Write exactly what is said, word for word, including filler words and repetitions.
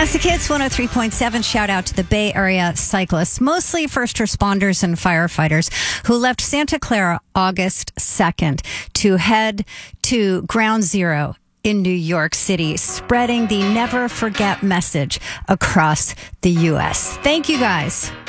Classic Hits one oh three point seven. Shout out to the Bay Area cyclists, mostly first responders and firefighters, who left Santa Clara August second to head to Ground Zero in New York City, spreading the never forget message across the U S. Thank you guys.